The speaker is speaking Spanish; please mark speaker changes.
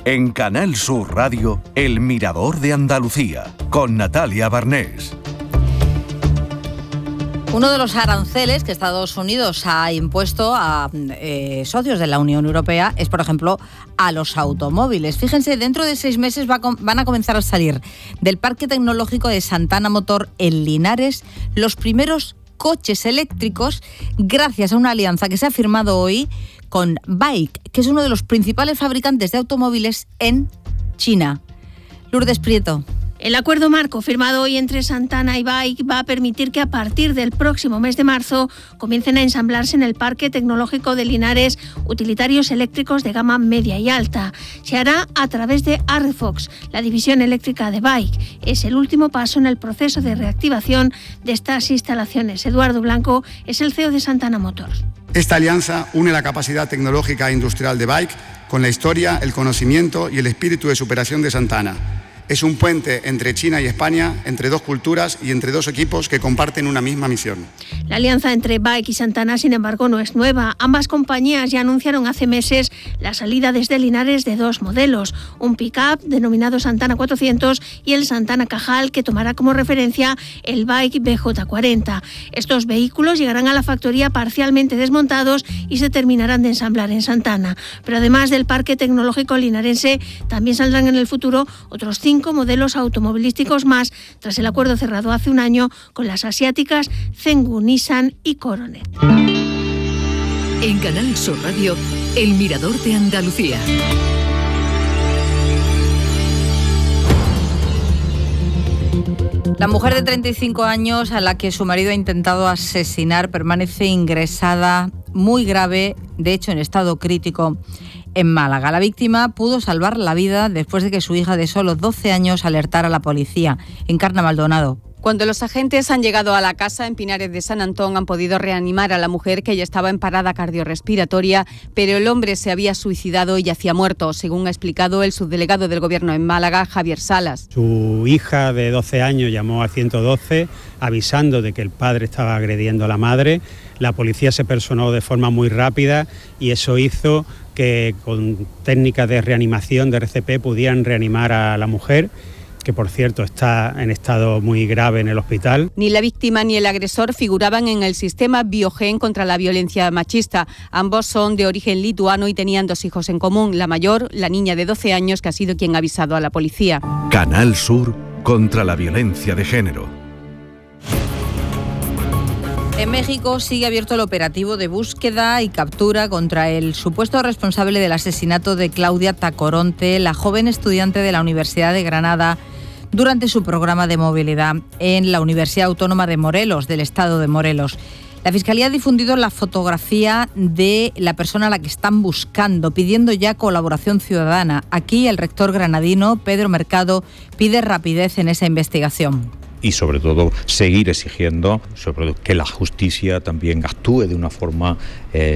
Speaker 1: En Canal Sur Radio, El Mirador de Andalucía, con Natalia Barnés.
Speaker 2: Uno de los aranceles que Estados Unidos ha impuesto a socios de la Unión Europea es, por ejemplo, a los automóviles. Fíjense, dentro de 6 meses van a comenzar a salir del Parque Tecnológico de Santana Motor en Linares los primeros coches eléctricos gracias a una alianza que se ha firmado hoy con BAIC, que es uno de los principales fabricantes de automóviles en China. Lourdes Prieto.
Speaker 3: El acuerdo marco firmado hoy entre Santana y BAIC va a permitir que a partir del próximo mes de marzo comiencen a ensamblarse en el Parque Tecnológico de Linares utilitarios eléctricos de gama media y alta. Se hará a través de Arrefox, la división eléctrica de BAIC. Es el último paso en el proceso de reactivación de estas instalaciones. Eduardo Blanco es el CEO de Santana Motors.
Speaker 4: Esta alianza une la capacidad tecnológica e industrial de BAIC con la historia, el conocimiento y el espíritu de superación de Santana. Es un puente entre China y España, entre dos culturas y entre dos equipos que comparten una misma misión.
Speaker 3: La alianza entre BAIC y Santana, sin embargo, no es nueva. Ambas compañías ya anunciaron hace meses la salida desde Linares de 2 modelos, un pick-up denominado Santana 400 y el Santana Cajal, que tomará como referencia el BAIC BJ40. Estos vehículos llegarán a la factoría parcialmente desmontados y se terminarán de ensamblar en Santana. Pero además del parque tecnológico linarense, también saldrán en el futuro otros 5 modelos automovilísticos más, tras el acuerdo cerrado hace un año con las asiáticas Zhenggu, Nissan y Coronet.
Speaker 5: En Canal Sur Radio, El Mirador de Andalucía.
Speaker 2: La mujer de 35 años a la que su marido ha intentado asesinar permanece ingresada muy grave, de hecho en estado crítico, en Málaga. La víctima pudo salvar la vida después de que su hija de solo 12 años alertara a la policía. Encarna Maldonado.
Speaker 6: Cuando los agentes han llegado a la casa en Pinares de San Antón, han podido reanimar a la mujer, que ya estaba en parada cardiorrespiratoria, pero el hombre se había suicidado y yacía muerto, según ha explicado el subdelegado del Gobierno en Málaga, Javier Salas.
Speaker 7: Su hija de 12 años llamó al 112 avisando de que el padre estaba agrediendo a la madre. La policía se personó de forma muy rápida y eso hizo que con técnicas de reanimación de RCP pudieran reanimar a la mujer, que por cierto está en estado muy grave en el hospital.
Speaker 6: Ni la víctima ni el agresor figuraban en el sistema Biogen contra la violencia machista. Ambos son de origen lituano y tenían 2 hijos en común. La mayor, la niña de 12 años, que ha sido quien ha avisado a la policía.
Speaker 1: Canal Sur contra la violencia de género.
Speaker 2: En México sigue abierto el operativo de búsqueda y captura contra el supuesto responsable del asesinato de Claudia Tacoronte, la joven estudiante de la Universidad de Granada, durante su programa de movilidad en la Universidad Autónoma de Morelos, del estado de Morelos. La Fiscalía ha difundido la fotografía de la persona a la que están buscando, pidiendo ya colaboración ciudadana. Aquí el rector granadino, Pedro Mercado, pide rapidez en esa investigación.
Speaker 8: Y sobre todo seguir exigiendo que la justicia también actúe de una forma